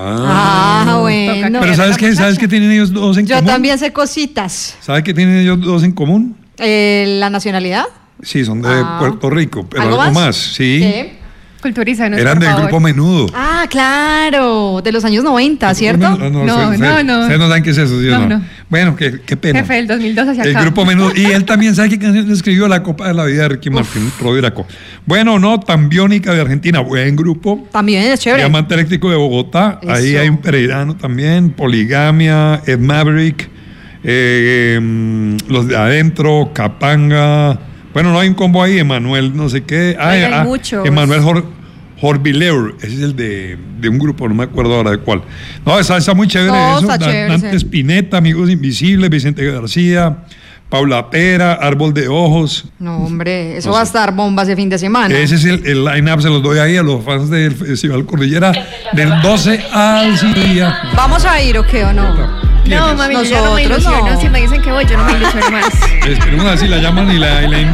Bueno. Pero ¿sabes qué tienen ellos dos en común? Yo también sé cositas. ¿Sabes qué tienen ellos dos en común? ¿La nacionalidad? Sí, son de Puerto Rico, pero ¿Algo algo más? más, sí. ¿Qué? Culturízanos, Eran por del favor. grupo Menudo. Ah, claro, de los años 90, ¿cierto? No. Ustedes no saben qué es eso, ¿sí o no? No. Bueno, qué pena. Jefe, del 2002 hacia El acá. grupo Menudo. Y él también sabe qué canción escribió La Copa de la Vida de Ricky Martin, Rodiraco. Bueno, no, tan Biónica de Argentina, buen grupo. También es chévere. Diamante Eléctrico de Bogotá, ahí Eso. hay un peregrino también, Poligamia, Ed Maverick, los de adentro, Capanga. Bueno, no hay un combo ahí, Emanuel, no sé qué. Hay muchos. Emanuel Jorvileur, ese es el de un grupo, no me acuerdo ahora de cuál. No, está muy chévere No, eso. está chévere, Dante sí. Spinetta, Amigos Invisibles, Vicente García, Paula Pera, Árbol de Ojos. No, hombre, eso No va a sé. estar bomba ese fin de semana. Ese es el line-up, se los doy ahí a los fans del Festival Cordillera del 12 al 5 día. ¿Vamos a ir o qué o no? No, mami, yo ya no me Nosotros ilusiono. no. Si me dicen que voy, yo no me ilusiono más. Esperemos a ver si la llaman y la invitan.